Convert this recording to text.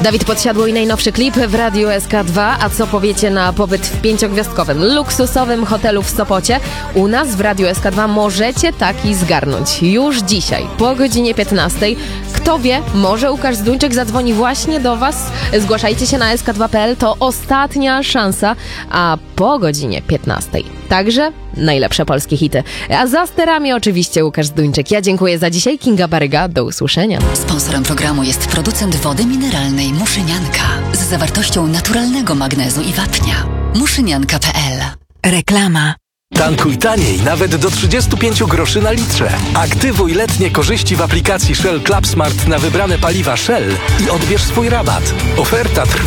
Dawid Podsiadło i najnowszy klip w Radiu SK2. A co powiecie na pobyt w 5-gwiazdkowym, luksusowym hotelu w Sopocie? U nas w Radiu SK2 możecie taki zgarnąć. Już dzisiaj, po godzinie 15. Kto wie, może Łukasz Zduńczyk zadzwoni właśnie do Was. Zgłaszajcie się na sk2.pl, to ostatnia szansa. A po godzinie 15. Także najlepsze polskie hity. A za sterami oczywiście Łukasz Zduńczyk. Ja dziękuję za dzisiaj. Kinga Baryga. Do usłyszenia. Sponsorem programu jest producent wody mineralnej Muszynianka z zawartością naturalnego magnezu i wapnia. Muszynianka.pl. Reklama. Tankuj taniej, nawet do 35 groszy na litrze. Aktywuj letnie korzyści w aplikacji Shell Club Smart na wybrane paliwa Shell i odbierz swój rabat. Oferta trwa